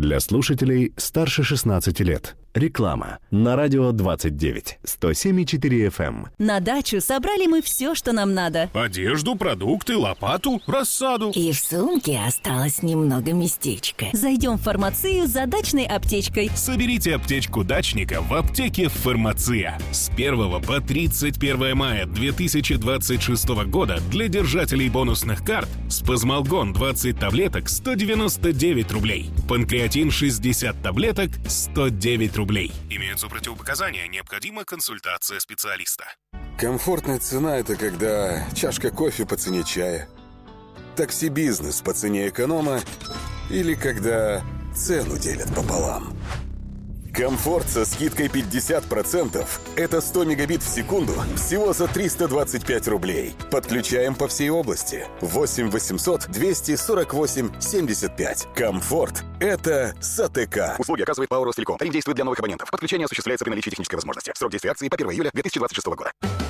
Для слушателей старше 16 лет. Реклама на радио 29, 107,4 FM. На дачу собрали мы все, что нам надо. Одежду, продукты, лопату, рассаду. И в сумке осталось немного местечка. Зайдем в фармацию за дачной аптечкой. Соберите аптечку дачника в аптеке «Фармация». С 1 по 31 мая 2026 года для держателей бонусных карт спазмолгон 20 таблеток 199 рублей. Панкреатин 60 таблеток 109 рублей. Имеются противопоказания, необходима консультация специалиста. Комфортная цена – это когда чашка кофе по цене чая, такси-бизнес по цене эконома или когда цену делят пополам. Комфорт со скидкой 50% – это 100 мегабит в секунду всего за 325 рублей. Подключаем по всей области. 8 800 248 75. Комфорт – это САТК. Услуги оказывает ПАО «Ростелеком». Тариф действует для новых абонентов. Подключение осуществляется при наличии технической возможности. Срок действия акции по 1 июля 2026 года.